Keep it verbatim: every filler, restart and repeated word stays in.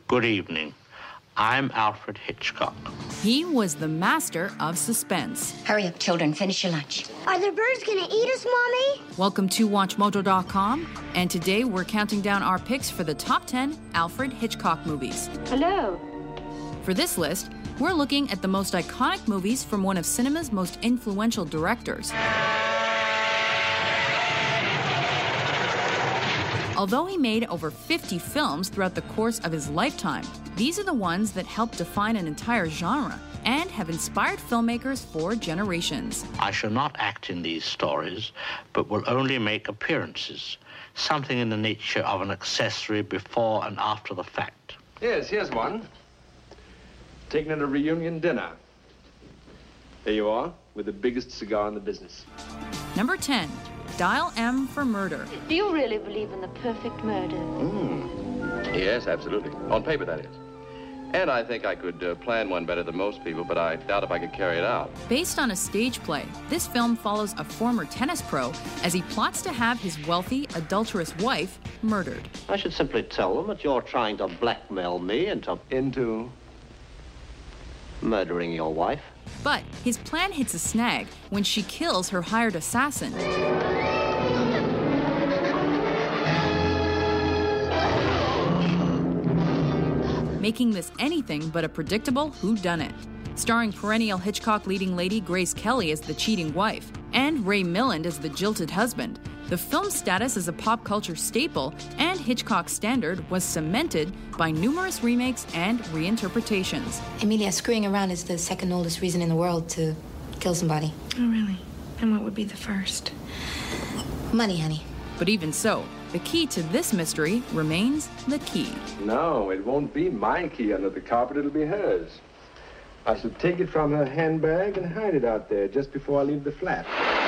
Good evening. I'm Alfred Hitchcock. He was the master of suspense. Hurry up, children. Finish your lunch. Are the birds gonna eat us, Mommy? Welcome to Watch Mojo dot com, and today we're counting down our picks for the top ten Alfred Hitchcock movies. Hello. For this list, we're looking at the most iconic movies from one of cinema's most influential directors. Although he made over fifty films throughout the course of his lifetime, these are the ones that helped define an entire genre and have inspired filmmakers for generations. I shall not act in these stories, but will only make appearances, something in the nature of an accessory before and after the fact. Yes, here's one. Taken at a reunion dinner. There you are, with the biggest cigar in the business. Number ten. Dial M for Murder. Do you really believe in the perfect murder? Mm. Yes, absolutely. On paper, that is. And I think I could uh, plan one better than most people, but I doubt if I could carry it out. Based on a stage play, this film follows a former tennis pro as he plots to have his wealthy, adulterous wife murdered. I should simply tell them that you're trying to blackmail me into... Into? Murdering your wife. But his plan hits a snag when she kills her hired assassin. Making this anything but a predictable whodunit. Starring perennial Hitchcock leading lady Grace Kelly as the cheating wife, and Ray Milland as the jilted husband, the film's status as a pop culture staple and Hitchcock's standard was cemented by numerous remakes and reinterpretations. Emilia, screwing around is the second oldest reason in the world to kill somebody. Oh, really? And what would be the first? Money, honey. But even so, the key to this mystery remains the key. No, it won't be my key under the carpet. It'll be hers. I shall take it from her handbag and hide it out there just before I leave the flat.